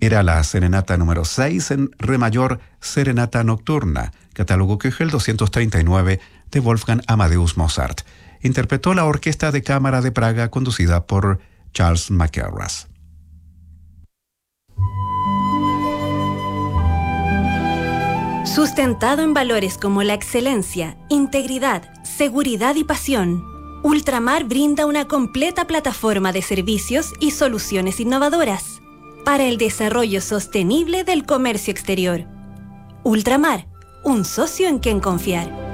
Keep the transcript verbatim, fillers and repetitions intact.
Era la serenata número seis en Re mayor, Serenata Nocturna, catálogo Köchel doscientos treinta y nueve de Wolfgang Amadeus Mozart. Interpretó la Orquesta de Cámara de Praga conducida por Charles Mackerras. Sustentado en valores como la excelencia, integridad, seguridad y pasión, Ultramar brinda una completa plataforma de servicios y soluciones innovadoras para el desarrollo sostenible del comercio exterior. Ultramar, un socio en quien confiar.